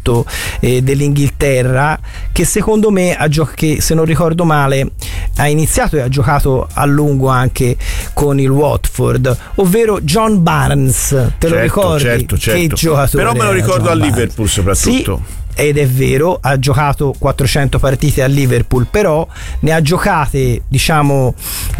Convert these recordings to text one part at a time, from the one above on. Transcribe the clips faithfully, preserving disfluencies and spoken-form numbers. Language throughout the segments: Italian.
appunto eh, dell'Inghilterra, che secondo me ha gio- che se non ricordo male ha iniziato e ha giocato a lungo anche con il Watford, ovvero John Barnes. Te certo, lo ricordi? Certo, certo. Che giocatore, però me lo ricordo John a Barnes. Liverpool soprattutto. Sì, ed è vero, ha giocato quattrocento partite a Liverpool, però ne ha giocate diciamo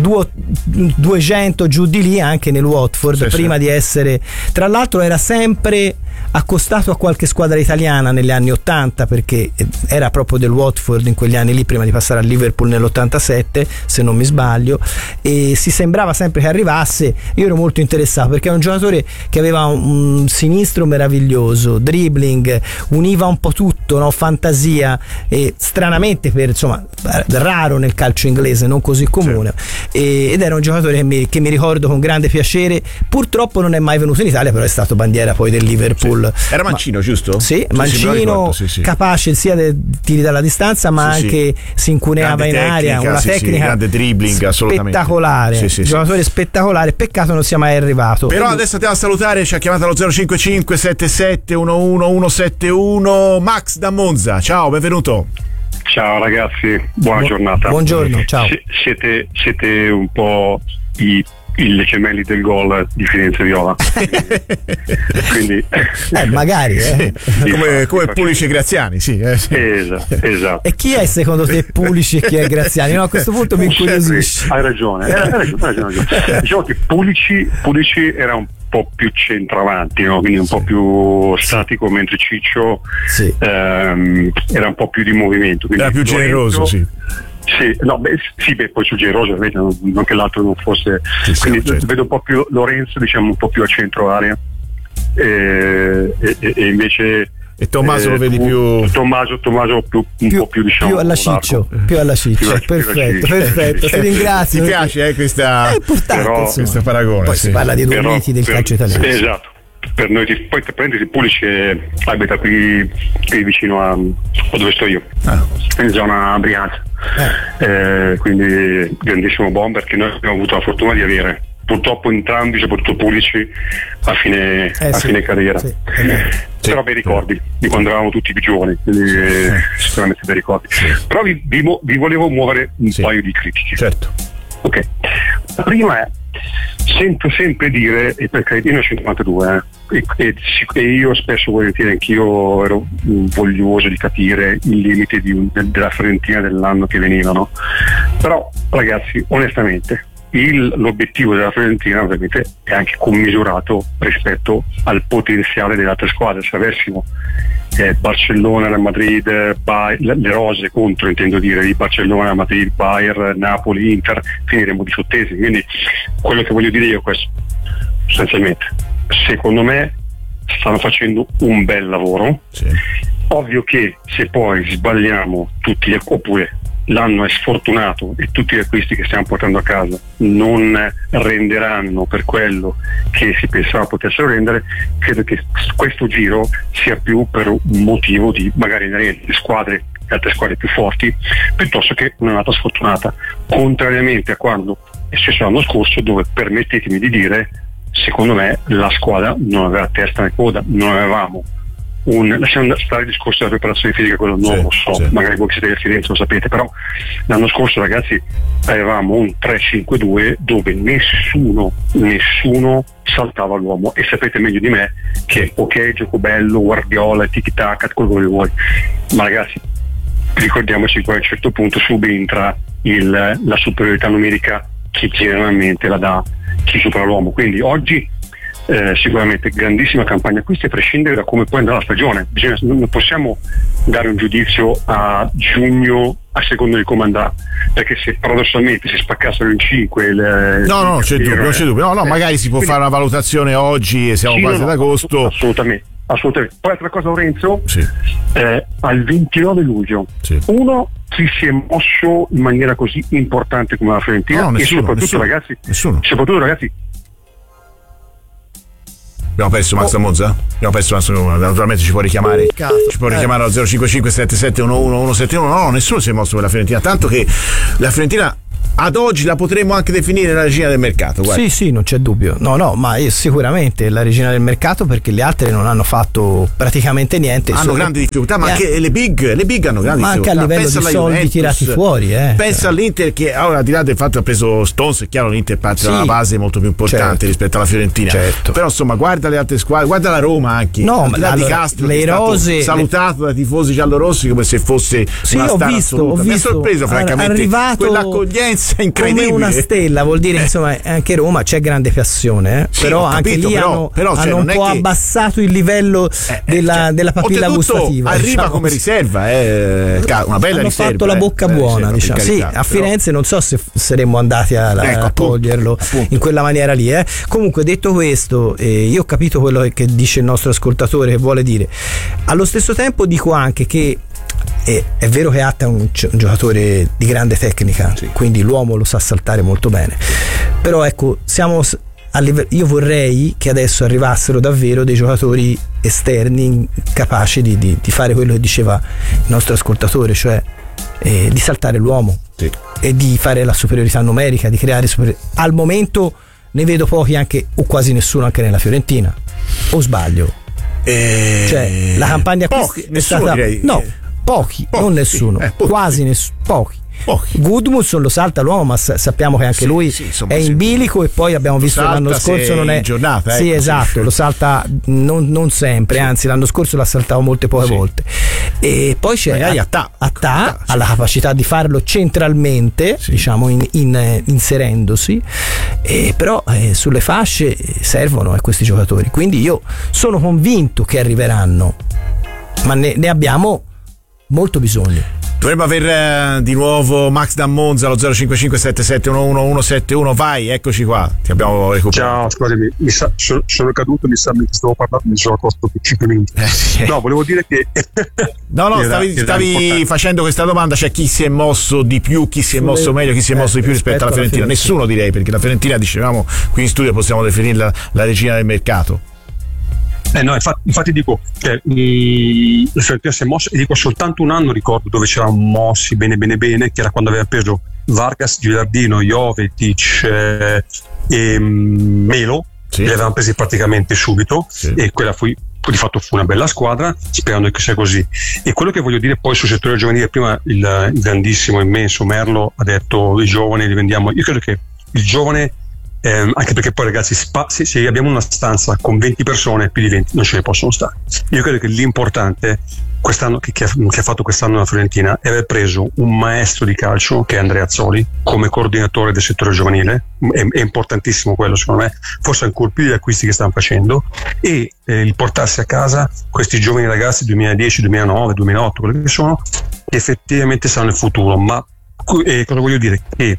duecento giù di lì anche nel Watford, sì, prima sì. di essere, tra l'altro era sempre accostato a qualche squadra italiana negli anni ottanta, perché era proprio del Watford in quegli anni lì, prima di passare a Liverpool nell'ottantasette se non mi sbaglio, e si sembrava sempre che arrivasse. Io ero molto interessato perché è un giocatore che aveva un sinistro meraviglioso, dribbling, univa un po' tutto, no? Fantasia, e stranamente per insomma raro nel calcio inglese, non così comune, sì. e, ed era un giocatore che mi, che mi ricordo con grande piacere. Purtroppo non è mai venuto in Italia, però è stato bandiera poi del Liverpool. Sì. Era mancino, ma, giusto? Sì, sì mancino, sì, ricordo, sì, sì. capace sia dei tiri dalla distanza, ma sì, anche sì. si incuneava grande in aria, tecnica, una sì, tecnica sì, grande dribbling, assolutamente spettacolare, sì, sì, giocatore sì. spettacolare, peccato non sia mai arrivato. Però adesso andiamo a salutare, ci ha chiamato allo zero cinque cinque sette sette uno uno uno sette uno Max da Monza. Ciao, benvenuto. Ciao ragazzi, buona Bu- giornata. Buongiorno, ciao. S- siete, siete un po' i i gemelli del gol di Firenze Viola. Quindi eh, magari eh. come, come Pulici e Graziani, sì, eh. Esatto, esatto. E chi è secondo te Pulici e chi è Graziani? No, a questo punto mi incuriosisce. Hai ragione, hai ragione, hai ragione, hai ragione. Diciamo che Pulici, Pulici era un po' più centravanti, no? Quindi un sì. po' più statico, mentre Ciccio sì. ehm, era un po' più di movimento. Era più generoso, sì. Sì, no, beh, sì, beh, poi su generoso, non, non che l'altro non fosse. Sì, quindi certo. Vedo un po' più Lorenzo, diciamo, un po' più a centro area. E, e, e invece. E Tommaso eh, lo vedi tu, più. Tommaso, Tommaso più, un più, po' più diciamo. Più alla Ciccio, largo. più alla Ciccio. Più perfetto, più alla Ciccio. perfetto. Ti ringrazio. Ti piace eh, questa. È importante, però, questo paragone. Poi sì. si parla di due però, miti del per, calcio italiano. Esatto. Per noi, poi prendi il Pulici che abita qui, qui vicino a, a dove sto io, ah. in zona Brianza. Eh. Eh, quindi grandissimo bomber che noi abbiamo avuto la fortuna di avere. Purtroppo entrambi, soprattutto Pulici, a fine, eh, a sì, fine carriera. Sì, però bei ricordi sì. di quando eravamo tutti più giovani, quindi sì. eh, sicuramente bei ricordi. Sì. Però vi, vi, vi volevo muovere un sì. paio di critiche. Certo. Ok. La prima è, sento sempre dire, e perché io ne ho cinquantadue, eh, e, e io spesso volentieri anch'io ero voglioso di capire il limite di un, della Fiorentina dell'anno che venivano. Però ragazzi, onestamente, il, l'obiettivo della Fiorentina ovviamente è anche commisurato rispetto al potenziale delle altre squadre. Se avessimo eh, Barcellona, Real Madrid, Bayern, le rose contro, intendo dire, di Barcellona, Madrid, Bayern, Napoli, Inter, finiremo diciottesimi. Quindi quello che voglio dire io è questo, sostanzialmente, secondo me stanno facendo un bel lavoro. Sì. Ovvio che se poi sbagliamo tutti, oppure l'anno è sfortunato e tutti gli acquisti che stiamo portando a casa non renderanno per quello che si pensava potessero rendere, credo che questo giro sia più per un motivo di magari le squadre, le altre squadre più forti, piuttosto che un'annata sfortunata, contrariamente a quando è successo l'anno scorso, dove, permettetemi di dire, secondo me la squadra non aveva testa né coda, non avevamo un, lasciamo stare il discorso della preparazione fisica, quello non sì, lo so, sì. magari voi che siete a Firenze lo sapete, però l'anno scorso ragazzi avevamo un tre cinque due dove nessuno nessuno saltava l'uomo, e sapete meglio di me che ok, gioco bello, Guardiola, tiki taka, quello che vuoi, ma ragazzi ricordiamoci che a un certo punto subentra il, la superiorità numerica che generalmente la dà chi supera l'uomo. Quindi oggi Eh, sicuramente grandissima campagna acquisti, a prescindere da come poi andrà la stagione. Bisogna, non possiamo dare un giudizio a giugno a seconda di come andrà, perché se paradossalmente si spaccassero in cinque le, no no c'è dubbio, non c'è dubbio no, no, eh, magari si può quindi, fare una valutazione oggi e siamo sì, quasi no, ad agosto. Assolutamente, assolutamente. Poi altra cosa, Lorenzo, sì. eh, al ventinove luglio sì. uno chi si è mosso in maniera così importante come la Fiorentina, no, nessuno, e soprattutto nessuno, ragazzi nessuno. soprattutto ragazzi abbiamo perso Max da Monza? Abbiamo perso Max da Monza, naturalmente ci può richiamare ci può richiamare allo zero cinque cinque sette sette uno uno uno sette uno. No, no, nessuno si è mosso per la Fiorentina, tanto che la Fiorentina ad oggi la potremmo anche definire la regina del mercato. Guarda. Sì, sì, non c'è dubbio. No, no, ma io sicuramente la regina del mercato, perché le altre non hanno fatto praticamente niente. Hanno grandi difficoltà, ma anche le big, le big hanno grandi ma difficoltà. Ma anche a livello pensa di soldi Juventus, tirati fuori. Eh. Pensa all'Inter che, ora, al di là del fatto che ha preso Stones, è chiaro l'Inter parte sì, da una base molto più importante, certo, rispetto alla Fiorentina. Certo. Però insomma, guarda le altre squadre, guarda la Roma anche. No, ma allora, di Castro, le rose salutato dai tifosi giallorossi come se fosse sì, una ho star visto, assoluta. ho Mi ha visto, sorpreso francamente arrivato quell'accoglienza incredibile. Come una stella, vuol dire che insomma anche Roma c'è grande passione, eh? Sì, però capito, anche lì però, hanno, però, cioè, hanno un po' che... abbassato il livello eh, della, cioè, della papilla gustativa. Arriva diciamo. come riserva, eh, una bella hanno riserva. fatto la bocca eh, buona, riserva, diciamo. Sì, a Firenze però... non so se saremmo andati a, a ecco, accoglierlo appunto, appunto. in quella maniera lì. Eh. Comunque, detto questo, eh, io ho capito quello che dice il nostro ascoltatore, che vuole dire. Allo stesso tempo dico anche che E è vero che Atta è un, un giocatore di grande tecnica, sì, quindi l'uomo lo sa saltare molto bene, però ecco, siamo a livello, io vorrei che adesso arrivassero davvero dei giocatori esterni capaci di, di, di fare quello che diceva il nostro ascoltatore, cioè eh, di saltare l'uomo, sì, e di fare la superiorità numerica, di creare super... al momento ne vedo pochi, anche o quasi nessuno anche nella Fiorentina, o sbaglio? Eh, cioè la campagna pochi, è stata direi. no Pochi, pochi, non nessuno, sì, eh, pochi, quasi nessuno, pochi. pochi. Gudmundsson lo salta l'uomo, ma sa- sappiamo che anche sì, lui sì, insomma, è in bilico, e poi abbiamo visto l'anno scorso non è in giornata, sì, ecco, esatto, sì, lo salta non, non sempre, sì, anzi l'anno scorso l'ha saltato molte poche sì, volte. E poi c'è Attà, Attà ha la capacità di farlo centralmente, sì, diciamo in, in, inserendosi, e però eh, sulle fasce servono eh, questi giocatori, quindi io sono convinto che arriveranno, ma ne, ne abbiamo molto bisogno. Dovremmo aver uh, di nuovo Max da Monza allo zero cinque cinque sette sette uno uno uno sette uno. Vai, eccoci qua, ti abbiamo recuperato. Ciao, scusami, mi sa, sono, sono caduto, mi sa che stavo parlando, mi sono accorto per cinque minuti. Eh, sì. No, volevo dire che no, no, era, stavi, stavi facendo questa domanda, cioè chi si è mosso di più, chi si è Sulle... mosso meglio, chi si è mosso eh, di più rispetto alla Fiorentina. Fiorentina. Nessuno, direi, perché la Fiorentina, dicevamo qui in studio, possiamo definirla la regina del mercato. Eh no, infatti, infatti dico che mh, la Fiorentina si è mossa, e dico soltanto un anno ricordo dove c'erano mossi bene bene bene, che era quando aveva preso Vargas, Gilardino, Jovetic eh, e mh, Melo, sì, li avevano presi praticamente subito, sì, e quella fu, di fatto fu una bella squadra, sperando che sia così. E quello che voglio dire poi sul settore giovanile, prima il, il grandissimo, immenso Merlo ha detto i giovani li vendiamo, io credo che il giovane Eh, anche perché poi ragazzi spa- se, se abbiamo una stanza con venti persone, più di venti non ce ne possono stare. Io credo che l'importante quest'anno che, che, ha, che ha fatto quest'anno la Fiorentina è aver preso un maestro di calcio che è Andrea Azzoli come coordinatore del settore giovanile, è, è importantissimo quello secondo me, forse ancora più degli acquisti che stanno facendo, e eh, il portarsi a casa questi giovani ragazzi duemiladieci, duemilanove, duemilaotto, quelli che sono, che effettivamente saranno il futuro. Ma eh, cosa voglio dire? Che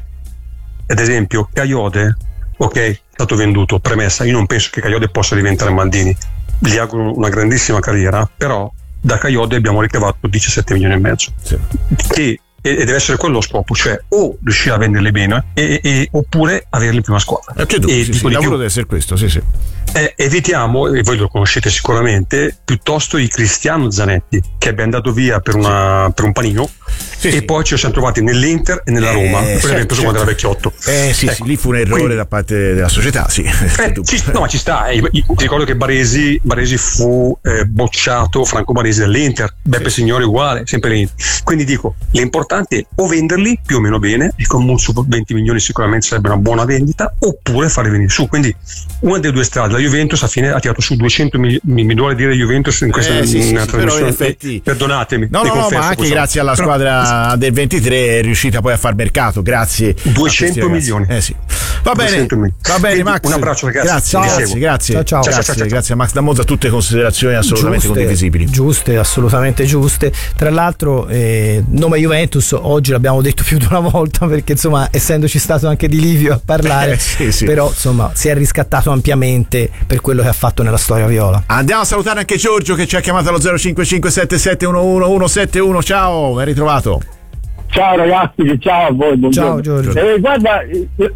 ad esempio Caiode, ok, è stato venduto, premessa, io non penso che Caiode possa diventare Maldini, gli auguro una grandissima carriera, però da Caiode abbiamo ricavato diciassette milioni e mezzo, sì, che e deve essere quello lo scopo, cioè o riuscire a venderli bene e, e, oppure averli in prima squadra. Eh, tu, e sì, sì, il lavoro deve essere questo, sì, sì. Eh, evitiamo, e voi lo conoscete sicuramente, piuttosto i Cristiano Zanetti, che è andato via per, una, per un panino, sì, e sì, poi ci siamo trovati nell'Inter e nella eh, Roma, certo, per esempio, certo, quando era vecchiotto. Eh sì, ecco, sì, lì fu un errore Quindi, da parte della società, sì. Eh, ci, no, ma ci sta. Eh, ti ricordo che Baresi, Baresi fu eh, bocciato, Franco Baresi dell'Inter, Beppe sì, Signori uguale, sempre l'Inter. Quindi dico, l'importante è o venderli più o meno bene, e con su venti milioni sicuramente sarebbe una buona vendita, oppure farli venire su. Quindi una delle due strade. La Juventus a fine ha tirato su duecento milioni, mi duole dire Juventus in questa eh, sì, sì, trasmissione, effetti... perdonatemi, no no, no, ma anche grazie alla però... squadra del ventitré è riuscita poi a far mercato, grazie duecento milioni, eh sì, va bene, va bene Max, un abbraccio ragazzi, grazie, ciao, grazie, grazie, ciao, ciao. Grazie, Ciao, ciao, ciao. grazie a Max da Monza, tutte considerazioni assolutamente giuste, condivisibili, giuste, assolutamente giuste. Tra l'altro eh, nome Juventus oggi l'abbiamo detto più di una volta, perché insomma essendoci stato anche Di Livio a parlare, eh, sì, sì, però insomma si è riscattato ampiamente per quello che ha fatto nella storia viola. Andiamo a salutare anche Giorgio che ci ha chiamato allo zero cinque cinque sette sette uno uno uno sette uno. Ciao, ben ritrovato. Ciao ragazzi, ciao a voi, buongiorno. Ciao Giorgio. Eh, guarda, eh,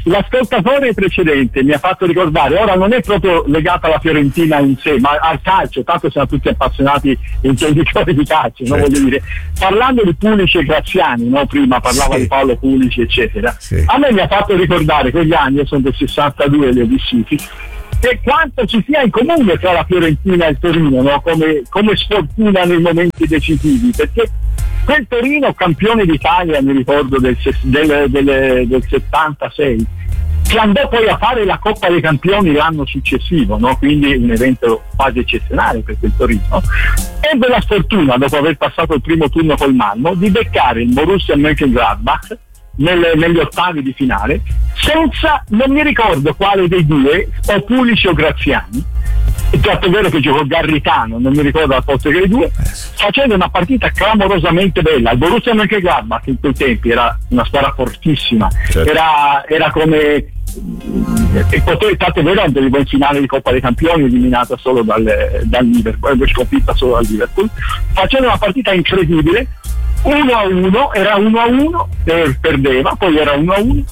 l'ascoltatore precedente mi ha fatto ricordare, ora non è proprio legata alla Fiorentina in sé, ma al calcio, tanto siamo tutti appassionati intenditori di calcio, certo. No, voglio dire, parlando di Pulici e Graziani, no? Prima parlava sì. di Paolo Pulici eccetera, sì. A me mi ha fatto ricordare quegli anni, io sono del sessantadue e li ho vissuti, e quanto ci sia in comune tra la Fiorentina e il Torino, no? come, come sfortuna nei momenti decisivi, perché quel Torino campione d'Italia, mi ricordo del, del, del, del settantasei, che andò poi a fare la Coppa dei Campioni l'anno successivo, no? Quindi un evento quasi eccezionale per quel Torino, ebbe la sfortuna, dopo aver passato il primo turno col Malmo, di beccare il Borussia Mönchengladbach nelle, negli ottavi di finale, senza, non mi ricordo quale dei due, o Pulici o Graziani, è tanto vero che giocò Garritano, non mi ricordo al posto che i due, facendo una partita clamorosamente bella. Il Borussia Mönchengladbach in quei tempi era una squadra fortissima, certo. era, era come e poté, tanto vero, arrivò in finale di Coppa dei Campioni, eliminata solo dal, dal Liverpool, sconfitta solo dal Liverpool, facendo una partita incredibile, uno a uno, era uno a uno, eh, perdeva, poi era uno a uno,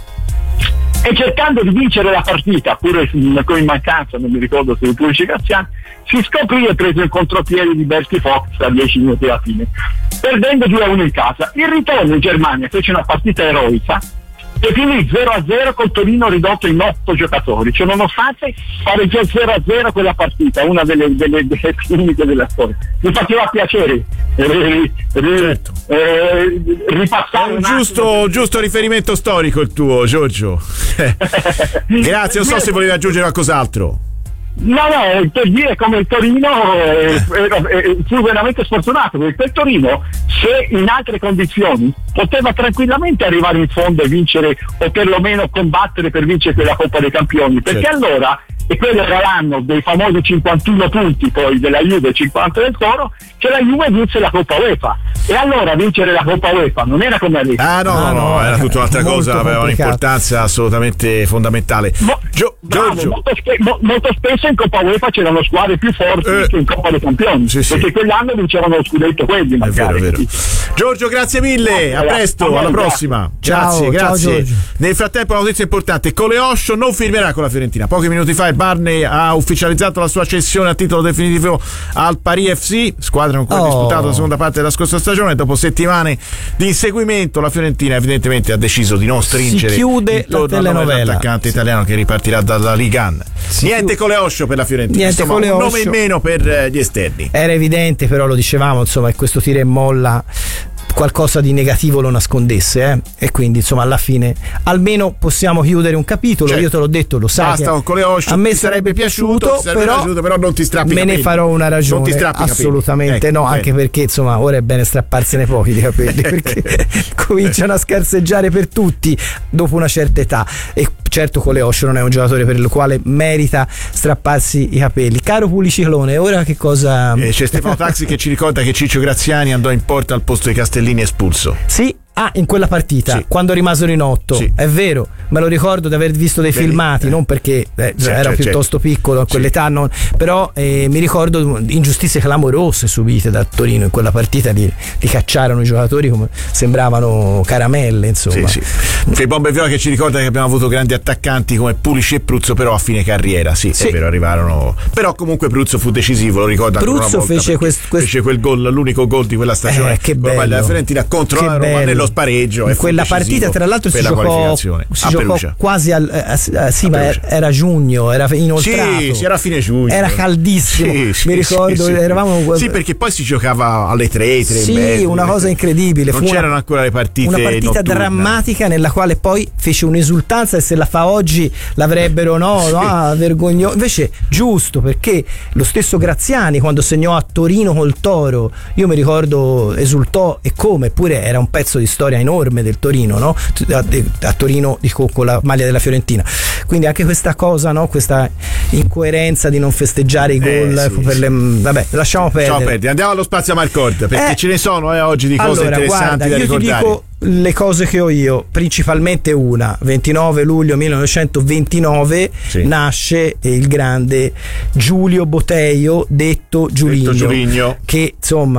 e cercando di vincere la partita, pure in mancanza, non mi ricordo se il Pulici Graziani, si scoprì e prese il contropiede di Berti Fox a dieci minuti alla fine, perdendo due a uno in casa. Il ritorno in Germania fece una partita eroica e finì zero a zero col Torino ridotto in otto giocatori, cioè nonostante pareggiò zero a zero quella partita, una delle, delle, delle cliniche della storia. Mi faceva piacere eh, eh, eh, ripassare un giusto, giusto riferimento storico il tuo, Giorgio. Grazie, non so se volevi aggiungere qualcos'altro. No, no, per dire come il Torino eh, eh, fu veramente sfortunato, perché il Torino, se in altre condizioni, poteva tranquillamente arrivare in fondo e vincere, o perlomeno combattere per vincere quella Coppa dei Campioni, perché certo. allora, e quello era l'anno dei famosi cinquantuno punti poi della Juve, cinquanta del Toro, che la Juve vinse la Coppa UEFA, e allora vincere la Coppa UEFA non era come adesso. Ah no, no, no, era tutta un'altra cosa, aveva un'importanza assolutamente fondamentale. Mo- Gio- bravo, Giorgio. Molto, spe- mo- molto spesso in Coppa UEFA c'erano squadre più forti eh, che in Coppa dei Campioni, sì, perché sì. quell'anno vincevano lo scudetto quelli magari. È vero, è vero. Giorgio, grazie mille, a presto, alla prossima. Grazie, grazie. Ciao, nel frattempo una notizia importante: Coleoscio non firmerà con la Fiorentina. Pochi minuti fa il Barney ha ufficializzato la sua cessione a titolo definitivo al Paris F C, squadra con cui ha oh. disputato la seconda parte della scorsa stagione. Dopo settimane di inseguimento, la Fiorentina evidentemente ha deciso di non stringere. Si chiude la telenovela. L'attaccante italiano che ripartirà dalla Ligue uno. Niente Coleoscio per la Fiorentina, niente insomma, un nome in meno per gli esterni. Era evidente, però lo dicevamo, insomma, che questo tira e molla qualcosa di negativo lo nascondesse, eh? E quindi insomma alla fine almeno possiamo chiudere un capitolo. Certo. Io te l'ho detto, lo sai, basta, che a me sarebbe piaciuto, sarebbe però, piaciuto però non ti strappi me capelli. Ne farò una ragione, assolutamente ecco, no, bene. Anche perché insomma ora è bene strapparsene pochi di capelli perché cominciano a scarseggiare per tutti dopo una certa età, e certo Coleoscio non è un giocatore per il quale merita strapparsi i capelli. Caro Puliciclone, ora che cosa eh, c'è Stefano Taxi che ci ricorda che Ciccio Graziani andò in porta al posto di Castellini espulso. Sì, ah, in quella partita, sì. Quando rimasero in otto, sì. È vero, me lo ricordo di aver visto dei Belli, filmati, eh. non perché eh, sì, era certo, piuttosto certo. piccolo a quell'età, sì. non, però eh, mi ricordo ingiustizie clamorose subite da Torino in quella partita, li, li cacciarono i giocatori come sembravano caramelle, insomma. Sì, sì. Che bombe viola che ci ricorda che abbiamo avuto grandi attaccanti come Pulici e Pruzzo, però a fine carriera, sì, sì. È vero, arrivarono, però comunque Pruzzo fu decisivo, lo ricordo ancora Pruzzo una volta, fece, quest, quest... fece quel gol, l'unico gol di quella stagione, eh, che bello, la Fiorentina contro la Roma nello spareggio. In quella partita tra l'altro si giocò, si giocò quasi al eh, eh, sì, ma era giugno, era inoltrato. Sì, sì, era a fine giugno. Era caldissimo, sì, sì, mi ricordo, sì, sì. eravamo Sì, perché poi si giocava alle tre, tre Sì, e mezzo, una cosa incredibile. Non fu c'erano una, ancora le partite una partita notturne. drammatica nella quale poi fece un'esultanza, e se la fa oggi l'avrebbero no, sì. no vergognoso. Invece giusto, perché lo stesso Graziani quando segnò a Torino col Toro, io mi ricordo esultò, e come, eppure era un pezzo di storia enorme del Torino, no? A, a Torino dico, con la maglia della Fiorentina, quindi anche questa cosa, no? Questa incoerenza di non festeggiare i gol eh, sì, per sì. le vabbè, lasciamo perdere. Ciao, perdi. Andiamo allo spazio a Marcord, perché eh, ce ne sono eh, oggi di cose allora, interessanti guarda, da io ricordare. Ti dico le cose che ho io, principalmente una: ventinove luglio millenovecentoventinove sì. nasce il grande Giulio Boteio, detto Giuligno, detto Giuligno, che insomma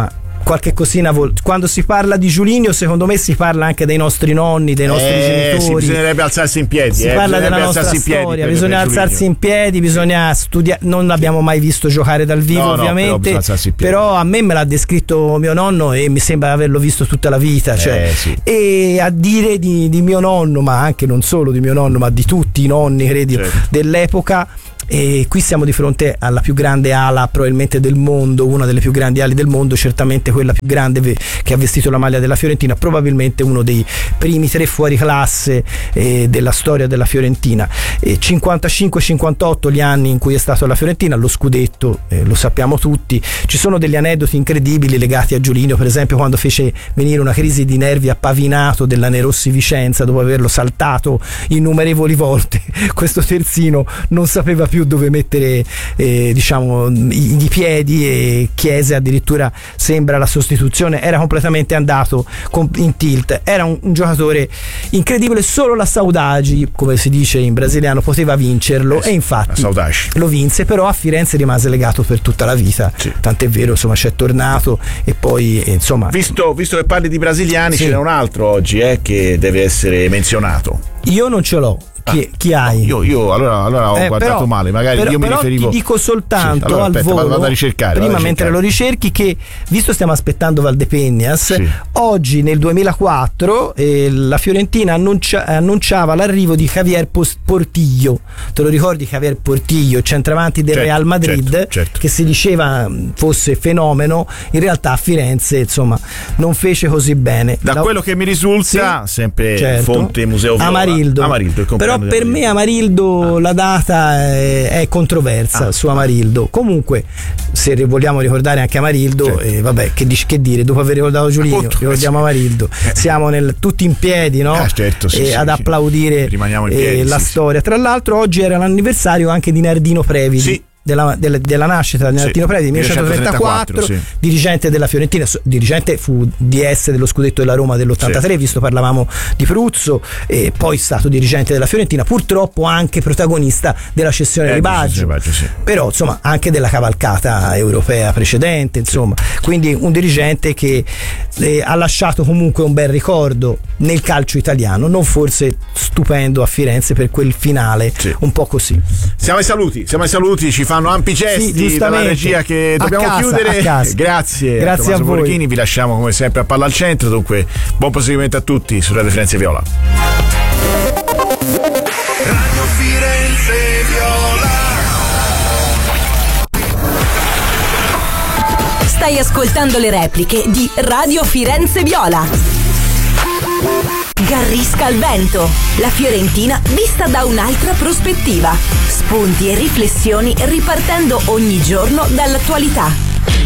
qualche cosina vol- quando si parla di Giulinio secondo me si parla anche dei nostri nonni, dei nostri eh, genitori. Sì, bisognerebbe alzarsi in piedi. Si eh, parla della nostra in piedi storia, per, bisogna per alzarsi Giulinio. in piedi, bisogna studiare. Non l'abbiamo mai visto giocare dal vivo, no, no, ovviamente, però, però a me me l'ha descritto mio nonno e mi sembra averlo visto tutta la vita. Cioè, eh, sì. E a dire di, di mio nonno, ma anche non solo di mio nonno, ma di tutti i nonni, credo, certo, dell'epoca. E qui siamo di fronte alla più grande ala probabilmente del mondo, una delle più grandi ali del mondo, certamente quella più grande che ha vestito la maglia della Fiorentina, probabilmente uno dei primi tre fuori classe eh, della storia della Fiorentina. E cinquantacinque cinquantotto gli anni in cui è stato alla Fiorentina, lo scudetto eh, lo sappiamo tutti. Ci sono degli aneddoti incredibili legati a Giulinio, per esempio quando fece venire una crisi di nervi a Pavinato della Nerossi Vicenza dopo averlo saltato innumerevoli volte, questo terzino non sapeva più dove mettere eh, diciamo i, i piedi e chiese addirittura, sembra, la sostituzione, era completamente andato in tilt. Era un, un giocatore incredibile, solo la Saudagi, come si dice in brasiliano, poteva vincerlo, eh, e infatti lo vinse, però a Firenze rimase legato per tutta la vita, sì. Tant'è vero, insomma, c'è tornato e poi eh, insomma visto, visto che parli di brasiliani, sì, ce n'è un altro oggi eh, che deve essere menzionato. Io non ce l'ho. Chi, chi hai? Io, io allora, allora ho eh, guardato però, male, magari però, io mi però riferivo. Ti dico soltanto sì, allora, al aspetta, volo, vado a ricercare, prima vado a mentre ricercare. lo ricerchi, che visto stiamo aspettando Valdepegnas, sì, oggi nel duemilaquattro eh, la Fiorentina annuncia, annunciava l'arrivo di Javier Portillo. Te lo ricordi Javier Portillo, centravanti del certo, Real Madrid, certo, certo. che si diceva fosse fenomeno, in realtà a Firenze insomma non fece così bene. Da la... quello che mi risulta, sì, sempre certo, fonte Museo Viola, Amarildo, Amarildo però per me Amarildo Amarildo, ah. la data è, è controversa ah. su Amarildo. Comunque, se vogliamo ricordare anche Amarildo, certo, eh, vabbè, che, dici, che dire, dopo aver ricordato Giulinio, appunto, ricordiamo sì. Amarildo. Siamo nel, tutti in piedi, no? Ah, certo, sì, eh, sì, ad sì, applaudire rimaniamo in piedi, eh, la sì, storia. Tra l'altro, oggi era l'anniversario anche di Nardino Previdi. Sì. Della, della, della nascita di Nardino sì, Previdi, millenovecentotrentaquattro, sì, dirigente della Fiorentina, dirigente fu D S dello scudetto della Roma dell'ottantatré, sì, visto parlavamo di Pruzzo, e poi stato dirigente della Fiorentina, purtroppo anche protagonista della cessione eh, di Baggio, Baggio sì. però insomma anche della cavalcata europea precedente, insomma, sì, quindi un dirigente che eh, ha lasciato comunque un bel ricordo nel calcio italiano, non forse stupendo a Firenze per quel finale, sì, un po' così. Siamo ai saluti, siamo ai saluti, ci fanno ampi gesti sì, dalla regia che dobbiamo casa, chiudere. Grazie Grazie, Grazie a voi. Borghini, vi lasciamo come sempre a Palla al Centro. Dunque, buon proseguimento a tutti su Radio Firenze Viola. Radio Firenze Viola. Stai ascoltando le repliche di Radio Firenze Viola. Garrisca al vento, la Fiorentina vista da un'altra prospettiva. Spunti e riflessioni ripartendo ogni giorno dall'attualità.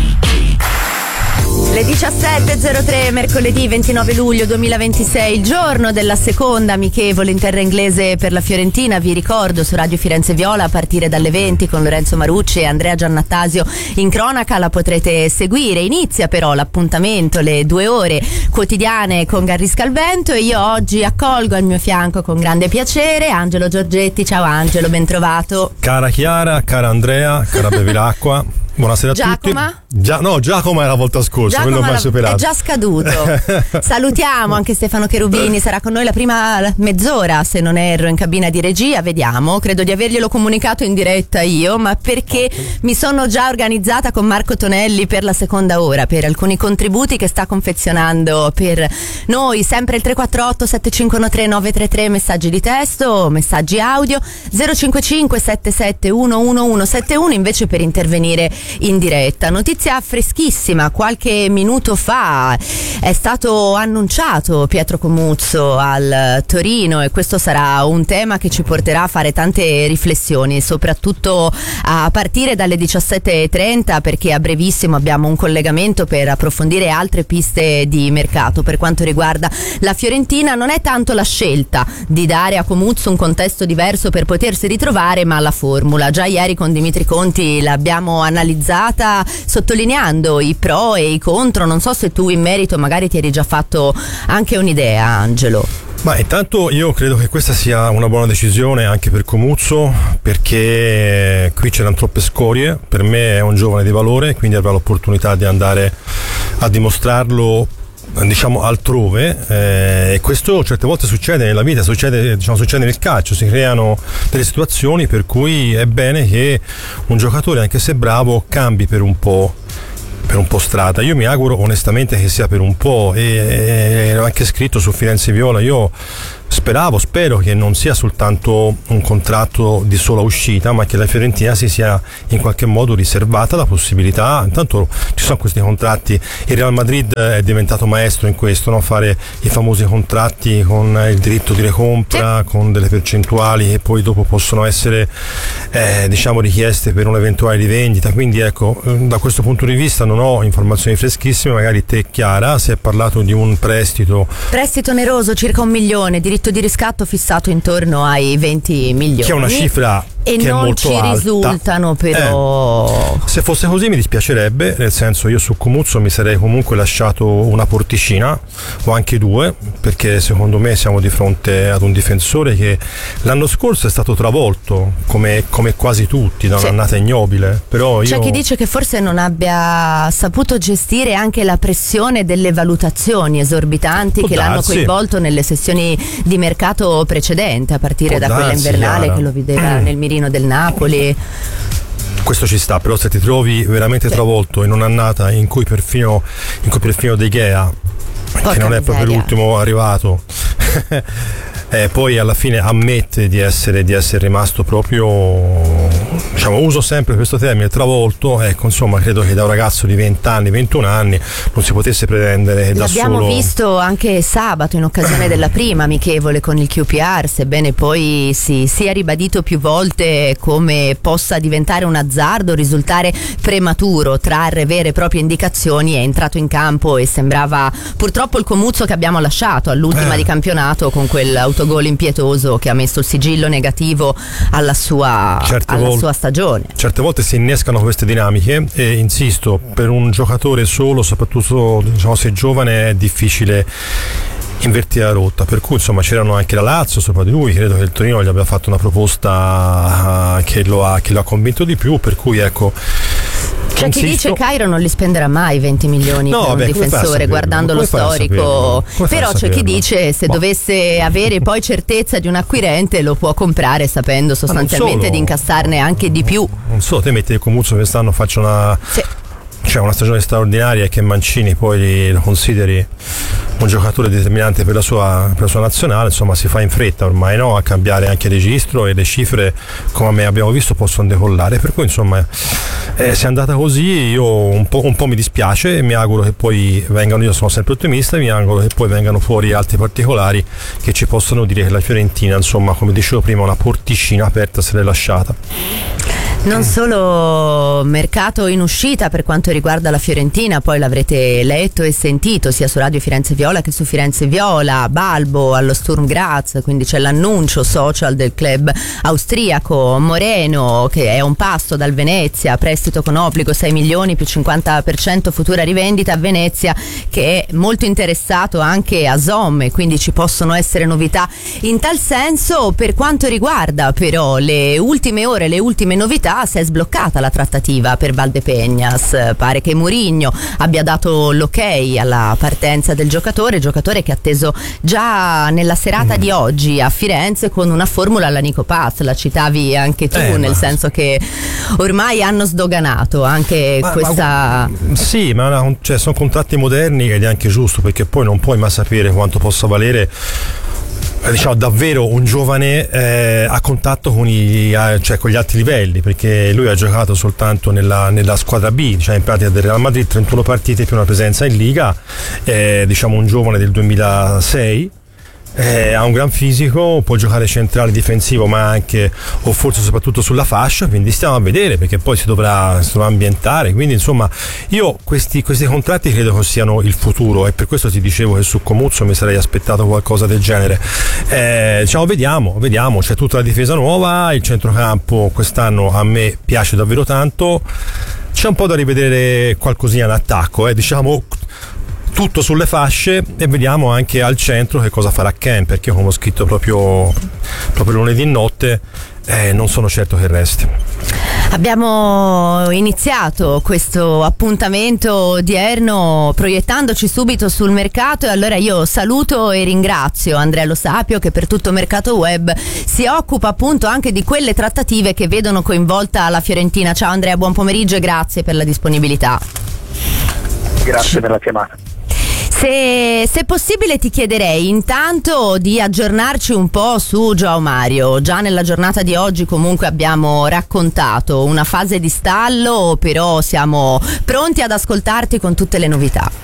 Le diciassette e zero tre, mercoledì ventinove luglio duemilaventisei, il giorno della seconda amichevole in terra inglese per la Fiorentina. Vi ricordo su Radio Firenze Viola a partire dalle venti con Lorenzo Marucci e Andrea Giannattasio in cronaca, la potrete seguire. Inizia però l'appuntamento, le due ore quotidiane con Garrisca al vento, e io oggi accolgo al mio fianco con grande piacere Angelo Giorgetti. Ciao Angelo, ben trovato. Cara Chiara, cara Andrea, cara Bevilacqua. Buonasera a Giacoma? tutti. Gia- no, Giacomo era la volta scorsa, quello mai superato. È già scaduto. Salutiamo anche Stefano Cherubini, sarà con noi la prima mezz'ora, se non erro, in cabina di regia. Vediamo, credo di averglielo comunicato in diretta io, ma perché mi sono già organizzata con Marco Tonelli per la seconda ora, per alcuni contributi che sta confezionando per noi. Sempre il tre quattro otto sette cinque uno tre nove tre tre, messaggi di testo, messaggi audio, zero cinque cinque sette sette uno uno uno sette uno invece per intervenire in diretta. Notizia freschissima, qualche minuto fa è stato annunciato Pietro Comuzzo al Torino, e questo sarà un tema che ci porterà a fare tante riflessioni, soprattutto a partire dalle diciassette e trenta, perché a brevissimo abbiamo un collegamento per approfondire altre piste di mercato. Per quanto riguarda la Fiorentina, non è tanto la scelta di dare a Comuzzo un contesto diverso per potersi ritrovare, ma la formula. Già ieri con Dimitri Conti l'abbiamo analizzata sottolineando i pro e i contro. Non so se tu in merito magari ti eri già fatto anche un'idea, Angelo. Ma intanto io credo che questa sia una buona decisione anche per Comuzzo, perché qui c'erano troppe scorie. Per me è un giovane di valore, quindi avrà l'opportunità di andare a dimostrarlo, diciamo, altrove, eh, e questo certe volte succede nella vita, succede, diciamo, succede nel calcio, si creano delle situazioni per cui è bene che un giocatore, anche se bravo, cambi per un po' per un po' strada. Io mi auguro onestamente che sia per un po', e, e ho anche scritto su Firenze Viola, io speravo, spero che non sia soltanto un contratto di sola uscita, ma che la Fiorentina si sia in qualche modo riservata la possibilità. Intanto ci sono questi contratti, il Real Madrid è diventato maestro in questo, no? Fare i famosi contratti con il diritto di recompra, sì, con delle percentuali che poi dopo possono essere eh, diciamo richieste per un'eventuale rivendita. Quindi ecco, da questo punto di vista non ho informazioni freschissime. Magari te, Chiara, si è parlato di un prestito prestito oneroso circa un milione, diritto di riscatto fissato intorno ai venti milioni, che è una cifra e che non è molto ci alta. risultano però. Eh, se fosse così mi dispiacerebbe, nel senso, io su Comuzzo mi sarei comunque lasciato una porticina o anche due, perché secondo me siamo di fronte ad un difensore che l'anno scorso è stato travolto come, come quasi tutti da un'annata ignobile. Però io... C'è chi dice che forse non abbia saputo gestire anche la pressione delle valutazioni esorbitanti Può che darsi. l'hanno coinvolto nelle sessioni di mercato precedente, a partire Può da quella darsi, invernale, Chiara, che lo vedeva nel mirino del Napoli. Questo ci sta, però se ti trovi veramente sì. travolto in un'annata in cui perfino in cui perfino De Gea, Porca che non è proprio miseria. l'ultimo arrivato eh, poi alla fine ammette di essere, di essere rimasto proprio, diciamo, uso sempre questo termine, travolto. Ecco, insomma, credo che da un ragazzo di venti anni, ventuno anni non si potesse pretendere da L'abbiamo solo... visto anche sabato in occasione della prima amichevole con il Q P R, sebbene poi si sia ribadito più volte come possa diventare un azzardo, risultare prematuro, trarre vere e proprie indicazioni. È entrato in campo e sembrava purtroppo il Comuzzo che abbiamo lasciato all'ultima eh. di campionato, con quell'autogol impietoso che ha messo il sigillo negativo alla sua, alla volte, sua stagione. Certe volte si innescano queste dinamiche e, insisto, per un giocatore solo, soprattutto, diciamo, se giovane, è difficile invertire la rotta, per cui insomma c'erano anche la Lazio sopra di lui. Credo che il Torino gli abbia fatto una proposta uh, che lo ha, che lo ha convinto di più, per cui ecco. C'è chi dice che Cairo non li spenderà mai venti milioni no, per un beh, difensore, guardando lo storico. Però c'è chi dice se boh. dovesse avere poi certezza di un acquirente lo può comprare sapendo sostanzialmente di incassarne anche di più. Non so, te metti il Comuzzo quest'anno faccia una... Sì. Cioè una stagione straordinaria e che Mancini poi lo consideri un giocatore determinante per la sua, per la sua nazionale, insomma si fa in fretta ormai, no? A cambiare anche registro, e le cifre, come abbiamo visto, possono decollare, per cui insomma eh, se è andata così io un po', un po' mi dispiace, e mi auguro che poi vengano, io sono sempre ottimista, mi auguro che poi vengano fuori altri particolari che ci possano dire che la Fiorentina, insomma, come dicevo prima, una porticina aperta se l'è lasciata. Non solo mercato in uscita per quanto riguarda la Fiorentina, poi l'avrete letto e sentito sia su Radio Firenze Viola che su Firenze Viola, Balbo allo Sturm Graz, quindi c'è l'annuncio social del club austriaco. Moreno, che è un passo dal Venezia, prestito con obbligo sei milioni più cinquanta per cento futura rivendita a Venezia, che è molto interessato anche a Somme, quindi ci possono essere novità in tal senso. Per quanto riguarda però le ultime ore, le ultime novità, si è sbloccata la trattativa per Valdepeñas. Pare che Mourinho abbia dato l'ok alla partenza del giocatore, giocatore che è atteso già nella serata mm. di oggi a Firenze con una formula alla Nico Paz. La citavi anche tu, eh, nel ma... senso che ormai hanno sdoganato anche ma, questa ma, sì, ma cioè, sono contratti moderni ed è anche giusto, perché poi non puoi mai sapere quanto possa valere, diciamo, davvero un giovane eh, a contatto con, i, cioè, con gli alti livelli, perché lui ha giocato soltanto nella, nella squadra B, cioè in pratica del Real Madrid, trentuno partite più una presenza in Liga, eh, diciamo un giovane del duemilasei. Eh, ha un gran fisico, può giocare centrale difensivo, ma anche o forse soprattutto sulla fascia, quindi stiamo a vedere, perché poi si dovrà, si dovrà ambientare. Quindi insomma io questi, questi contratti credo che siano il futuro, e per questo ti dicevo che su Comuzzo mi sarei aspettato qualcosa del genere. Eh, diciamo vediamo, vediamo, c'è tutta la difesa nuova, il centrocampo quest'anno a me piace davvero tanto, c'è un po' da rivedere qualcosina in attacco, eh, diciamo tutto sulle fasce e vediamo anche al centro che cosa farà Ken, perché come ho scritto proprio, proprio lunedì notte, eh, non sono certo che resti. Abbiamo iniziato questo appuntamento odierno proiettandoci subito sul mercato, e allora io saluto e ringrazio Andrea Lo Sapio, che per tutto Mercato Web si occupa appunto anche di quelle trattative che vedono coinvolta la Fiorentina. Ciao Andrea, buon pomeriggio e grazie per la disponibilità. Grazie per la chiamata. Se, se possibile ti chiederei intanto di aggiornarci un po' su João Mario. Già nella giornata di oggi comunque abbiamo raccontato una fase di stallo, però siamo pronti ad ascoltarti con tutte le novità.